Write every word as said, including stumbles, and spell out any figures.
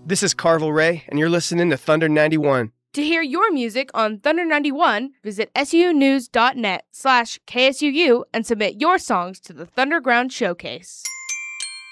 This is Carvel Ray, and you're listening to Thunder ninety-one. To hear your music on Thunder ninety-one, visit sunews.net slash KSUU and submit your songs to the Thunderground Showcase.